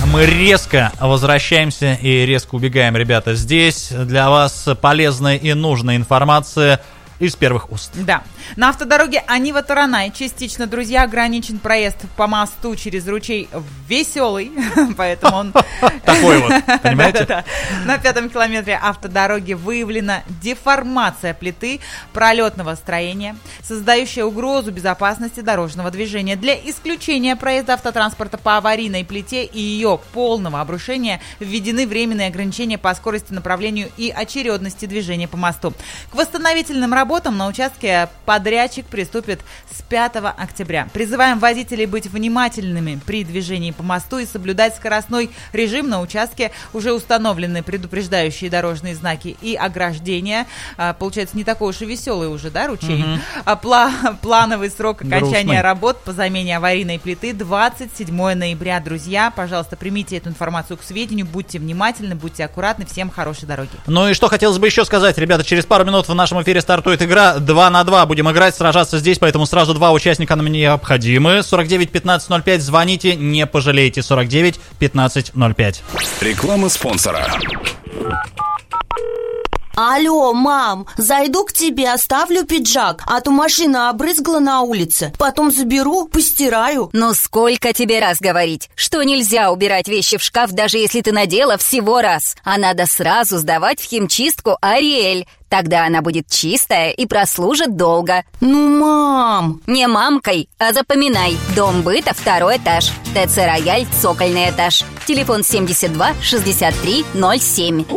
мы резко возвращаемся и резко убегаем, ребята. Здесь для вас полезная и нужная информация из первых уст. Да. На автодороге Анива-Таранай частично, друзья, ограничен проезд по мосту через ручей Веселый, поэтому он... Такой вот, понимаете? На 5-м километре автодороги выявлена деформация плиты пролетного строения, создающая угрозу безопасности дорожного движения. Для исключения проезда автотранспорта по аварийной плите и ее полного обрушения введены временные ограничения по скорости, направлению и очередности движения по мосту. К восстановительным работам на участке подрядчик приступит с 5 октября. Призываем водителей быть внимательными при движении по мосту и соблюдать скоростной режим на участке. Уже установлены предупреждающие дорожные знаки и ограждения. Получается, не такой уж и веселый уже, да, ручей? Плановый срок окончания работ по замене аварийной плиты 27 ноября. Друзья, пожалуйста, примите эту информацию к сведению, будьте внимательны, будьте аккуратны. Всем хорошей дороги. Ну и что хотелось бы еще сказать, ребята, через пару минут в нашем эфире стартует игра 2 на 2. Будем играть, сражаться здесь, поэтому сразу 2 участника нам необходимы. 49 15 05, звоните, не пожалеете. 49 15 05. Реклама спонсора. Алло, мам, зайду к тебе, оставлю пиджак, а то машина обрызгала на улице. Потом заберу, постираю. Ну сколько тебе раз говорить, что нельзя убирать вещи в шкаф, даже если ты надела всего раз. А надо сразу сдавать в химчистку Ариэль. Тогда она будет чистая и прослужит долго. Ну, мам! Не мамкой, а запоминай. Дом быта, 2-й этаж. ТЦ «Рояль», цокольный этаж. Телефон 72 63 07.